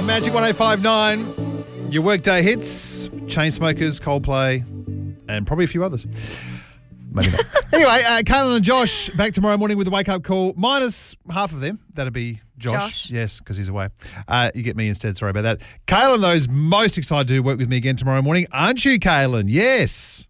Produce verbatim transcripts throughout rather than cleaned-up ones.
Magic one oh five nine. Your workday hits, Chainsmokers, Coldplay, and probably a few others. Maybe not. Anyway, uh, Kaylin and Josh back tomorrow morning with a wake-up call. Minus half of them. That'd be Josh. Josh. Yes, because he's away. Uh, you get me instead. Sorry about that. Kaylin, though, is most excited to work with me again tomorrow morning. Aren't you, Kaylin? Yes.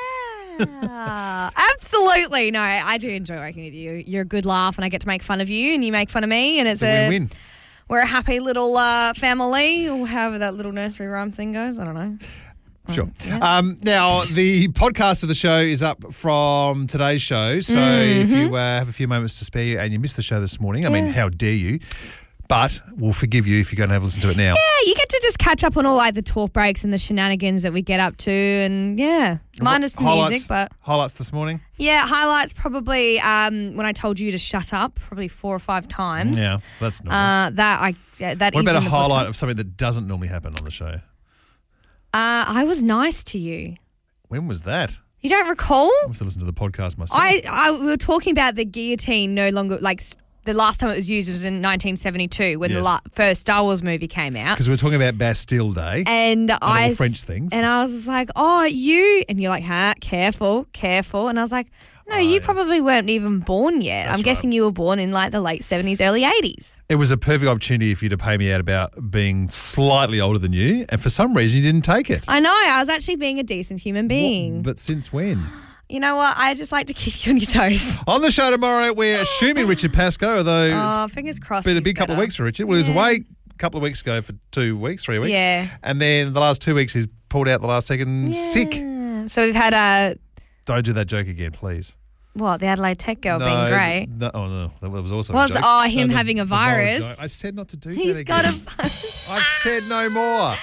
Yeah, absolutely. No, I do enjoy working with you. You're a good laugh and I get to make fun of you and you make fun of me and it's, It's a win-win. We're a happy little uh, family, or however that little nursery rhyme thing goes. I don't know. Sure. Um, yeah. Um, now, the podcast of the show is up from today's show. So Mm-hmm. if you uh, have a few moments to spare and you missed the show this morning, I mean, how dare you? But we'll forgive you if you're going to have a listen to it now. Yeah, you get to just catch up on all like the talk breaks and the shenanigans that we get up to, and yeah, minus the Highlights- music, but Highlights this morning? yeah, highlights probably um, when I told you to shut up, probably four or five times. Yeah, that's normal. Uh, that I yeah, that what is about a in the highlight podcast. of something that doesn't normally happen on the show? Uh, I was nice to you. When was that? You don't recall? I have to listen to the podcast myself. I, I we were talking about the guillotine no longer like s- the last time it was used was in nineteen seventy-two when Yes. the la- first Star Wars movie came out. Because we're talking about Bastille Day. And, I all French things. And I was just like, "Oh, you," and you're like, "Huh, careful, careful." And I was like, "No, Oh, you yeah. probably weren't even born yet. That's I'm guessing right. you were born in like the late seventies, early eighties." It was a perfect opportunity for you to pay me out about being slightly older than you, and for some reason you didn't take it. I know. I was actually being a decent human being. What- But since when? You know what? I just like to keep you on your toes. On the show tomorrow, we're assuming Richard Pascoe, although Oh, it's fingers crossed. been a he's big couple of better. weeks for Richard. Well, he was Yeah. away a couple of weeks ago for two weeks, three weeks. Yeah. And then the last two weeks he's pulled out the last second sick. Yeah. So we've had a Don't do that joke again, please. what? The Adelaide Tech girl no, being great. No, oh, no. That was also Was- a joke. oh, him the- having a the viral virus. joke. I said not to do He's that again. got a. I've said no more.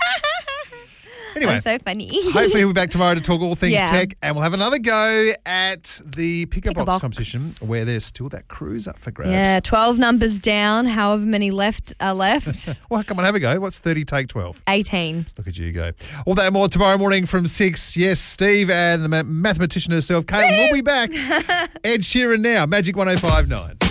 Anyway. I'm so funny. Hopefully we'll be back tomorrow to talk all things Yeah. tech, and we'll have another go at the Pick a Pick a Box Box. competition where there's still that cruise up for grabs. Yeah, twelve numbers down. However many left are left. Well, come on, have a go. What's thirty take twelve? Eighteen. Look at you go. All that and more tomorrow morning from six. Yes, Steve and the ma- mathematician herself, Kate, will be back. Ed Sheeran now, Magic one oh five nine.